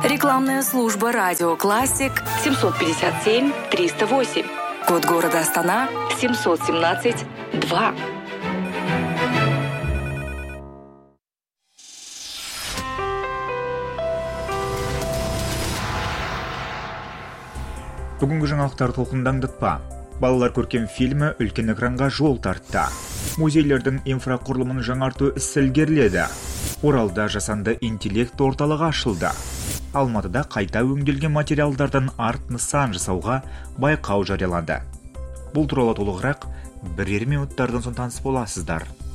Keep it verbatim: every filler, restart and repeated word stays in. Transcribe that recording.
Рекламная служба «Радио Классик» семьсот пятьдесят семь триста восемь. Код города Астана семьсот семнадцать два. Бүгінгі жаңалықтар толқындаңдытпа. Балалар көркем фильмі үлкен экранға жол тартты. Музейлердің инфрақұрылымын жаңарту ісі ілгеріледі. Оралда жасанды интеллект орталығы ашылды. Алматыда қайта өңделген материалдардан арт нысан жасауға байқау жарияланды. Бұл туралы толығырақ бірер минуттардан соң таныс боласыздар.